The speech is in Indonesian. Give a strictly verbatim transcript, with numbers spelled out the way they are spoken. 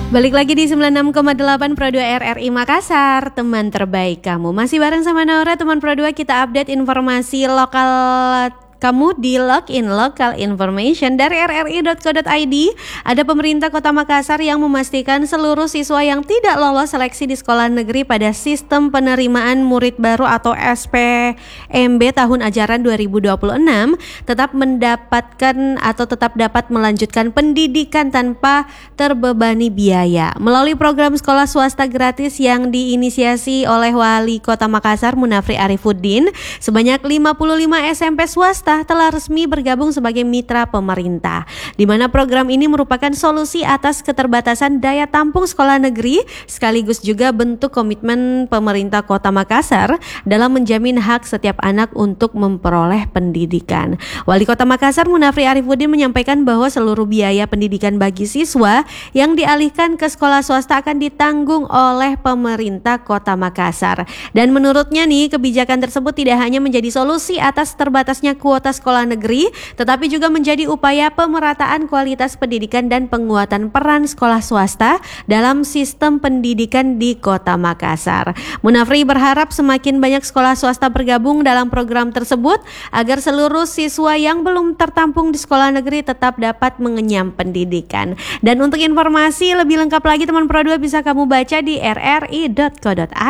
Balik lagi di sembilan puluh enam koma delapan Pro dua R R I Makassar, teman terbaik kamu. Masih bareng sama Naura, teman Pro dua, kita update informasi lokal kamu di Login Local Information dari r r i dot co dot i d. Ada pemerintah Kota Makassar yang memastikan seluruh siswa yang tidak lolos seleksi di sekolah negeri pada sistem penerimaan murid baru atau S P M B tahun ajaran dua ribu dua puluh enam tetap mendapatkan atau tetap dapat melanjutkan pendidikan tanpa terbebani biaya melalui program sekolah swasta gratis yang diinisiasi oleh Wali Kota Makassar Munafri Arifuddin. Sebanyak lima puluh lima S M P swasta telah resmi bergabung sebagai mitra pemerintah, di mana program ini merupakan solusi atas keterbatasan daya tampung sekolah negeri, sekaligus juga bentuk komitmen pemerintah Kota Makassar dalam menjamin hak setiap anak untuk memperoleh pendidikan. Wali Kota Makassar Munafri Arifuddin menyampaikan bahwa seluruh biaya pendidikan bagi siswa yang dialihkan ke sekolah swasta akan ditanggung oleh pemerintah Kota Makassar. Dan menurutnya nih, kebijakan tersebut tidak hanya menjadi solusi atas terbatasnya kuota sekolah negeri, tetapi juga menjadi upaya pemerataan kualitas pendidikan dan penguatan peran sekolah swasta dalam sistem pendidikan di Kota Makassar. Munafri berharap semakin banyak sekolah swasta bergabung dalam program tersebut agar seluruh siswa yang belum tertampung di sekolah negeri tetap dapat mengenyam pendidikan. Dan untuk informasi lebih lengkap lagi teman Pro dua bisa kamu baca di r r i dot co dot i d.